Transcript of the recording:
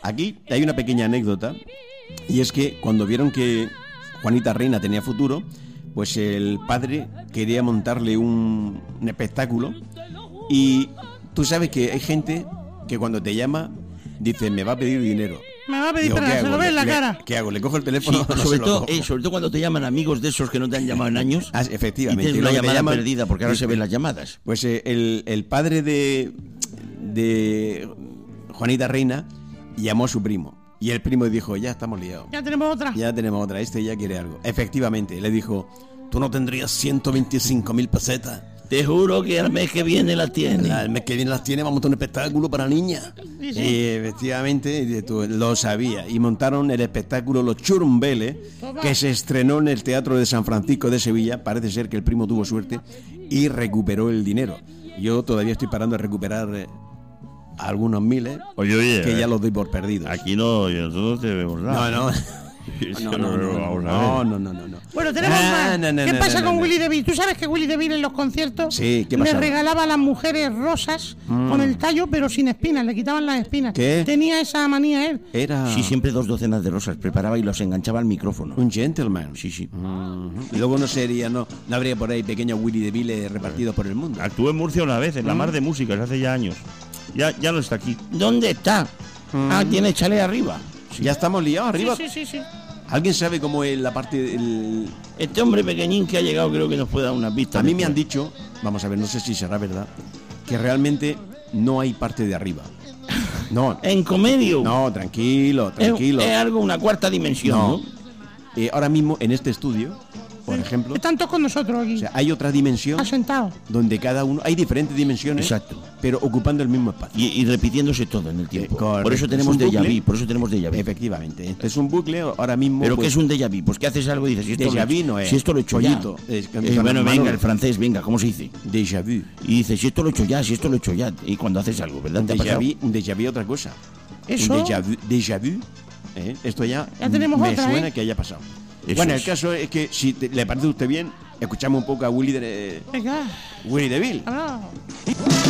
Aquí hay una pequeña anécdota, y es que cuando vieron que Juanita Reina tenía futuro, pues el padre quería montarle un espectáculo, y tú sabes que hay gente que cuando te llama dice, me va a pedir dinero. Me va a pedir, pero se lo ve en la cara. ¿Qué hago? ¿Le cojo el teléfono? Sí, No sobre cojo. todo cuando te llaman amigos de esos que no te han llamado en años. Efectivamente. Y tienes una luego te llamada llaman, perdida, porque ahora se ven las llamadas. Pues el padre de Juanita Reina llamó a su primo. Y el primo dijo, ya estamos liados. Ya tenemos otra. Ya tenemos otra, este ya quiere algo. Efectivamente, le dijo, ¿tú no tendrías 125.000 pesetas? Te juro que al mes que viene las tiene. El mes que viene las tiene, vamos a montar un espectáculo para niñas. Sí, sí. Y efectivamente, tú lo sabía. Y montaron el espectáculo Los Churumbeles, que se estrenó en el Teatro de San Francisco de Sevilla. Parece ser que el primo tuvo suerte y recuperó el dinero. Yo todavía estoy parando de recuperar algunos miles, Oye, que ya los doy por perdidos. Aquí no, nosotros te vemos nada. No. No. Bueno, tenemos más. ¿Qué pasa con Willy DeVille? ¿Tú sabes que Willy DeVille en los conciertos Sí, ¿qué le pasaba? regalaba a las mujeres rosas con el tallo, pero sin espinas? Le quitaban las espinas. ¿Qué? Tenía esa manía él. Era Sí, siempre 2 docenas de rosas preparaba y los enganchaba al micrófono. un gentleman. Sí. Y luego no habría por ahí pequeños Willy DeVille repartidos por el mundo. Actué en Murcia una vez, en la Mar de Músicas, hace ya años. Ya no está aquí. ¿Dónde está? Tiene chale arriba. Ya estamos liados arriba. Sí. ¿Alguien sabe cómo es la parte del... Este hombre pequeñín que ha llegado creo que nos puede dar unas vistas. A mí me han dicho, vamos a ver, no sé si será verdad, que realmente no hay parte de arriba. No, En comedio. no, tranquilo. Es algo, una cuarta dimensión, ¿no? Ahora mismo en este estudio, por ejemplo, Están todos con nosotros aquí. o sea, hay otra dimensión Asentados. donde cada uno... Hay diferentes dimensiones, Exacto. pero ocupando el mismo espacio. Y repitiéndose todo en el tiempo. Correcto. Por eso tenemos Es un déjà bucle. vu. Por eso tenemos déjà vu. Efectivamente. Este es un bucle ahora mismo... ¿Pero pues, qué es un déjà vu? Pues que haces algo y dices, Déjà vu no es. si esto lo he hecho Pollito. ya. Es que Bueno, Manolo. venga, el francés, venga, ¿cómo se dice? Déjà vu. Y dices, si esto lo he hecho ya, si esto lo he hecho ya. Y cuando haces algo, ¿verdad? Un ¿Te ha déjà pasado? vu, un déjà vu es otra cosa. Eso. Un déjà vu, esto ya tenemos me otra, suena que haya pasado. Eso Bueno, el es. caso es que si le parece a usted bien, escuchamos un poco a Willy Venga. DeVille. Hablamos.